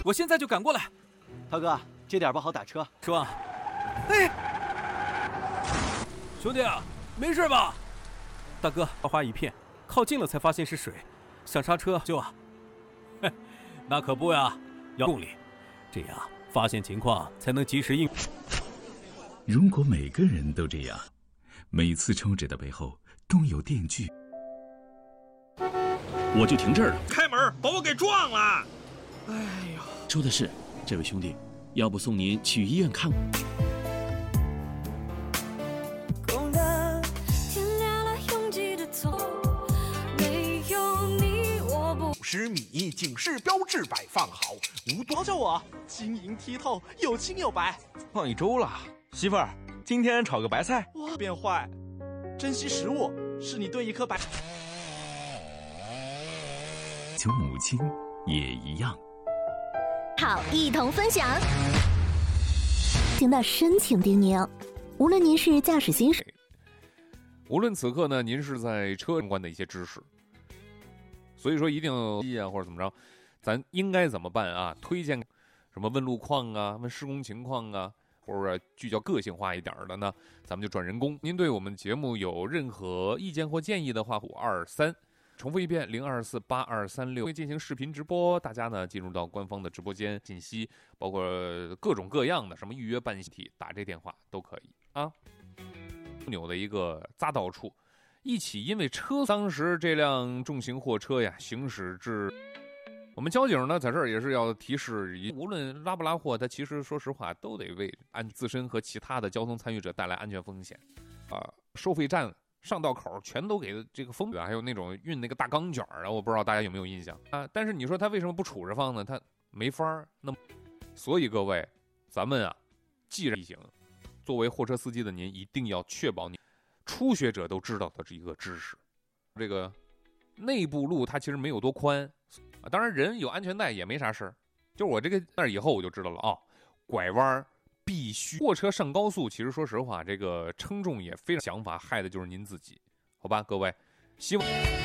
我现在就赶过来。 涛哥，这点不好打车， 是吧？哎，兄弟啊，没事吧？大哥，花花一片，靠近了才发现是水，想刹车就啊，嘿，那可不呀，要用力，这样发现情况才能及时应。 如果每个人都这样，每次抽纸的背后都有电锯， 我就停这儿了。 开门，把我给撞了！ 哎呀，说的是，这位兄弟，要不送您去医院看看。 50米警示标志摆放好，无瞧瞧我，晶莹剔透，又青又白。 放1周了，媳妇儿，今天炒个白菜。 哇，变坏！珍惜食物，是你对一颗白。 求母亲也一样。 好，一同分享。听到深情叮咛，无论您是驾驶新手， 无论此刻呢，您是在车相关的一些知识。所以说一定啊，或者怎么着，咱应该怎么办啊？推荐什么问路况啊，问施工情况啊，或者聚焦个性化一点的呢，咱们就转人工。您对我们节目有任何意见或建议的话，523，重复一遍0248236，会进行视频直播。大家呢进入到官方的直播间，信息包括各种各样的什么预约办题，打这电话都可以啊。扭的一个匝道处。一起因为当时这辆重型货车呀行驶至，我们交警呢在这儿也是要提示，无论拉不拉货，它其实说实话都得为自身和其他的交通参与者带来安全风险收费站上道口全都给这个封还有那种运那个大钢卷我不知道大家有没有印象啊？但是你说他为什么不杵着放呢？他没法儿。那么，所以各位，咱们啊，既然行，作为货车司机的您一定要确保你。初学者都知道的这一个知识，这个内部路它其实没有多宽当然人有安全带也没啥事儿。就是我这个那以后我就知道了拐弯必须。货车上高速，其实说实话，这个称重也非常想法害的就是您自己，好吧，各位，希望。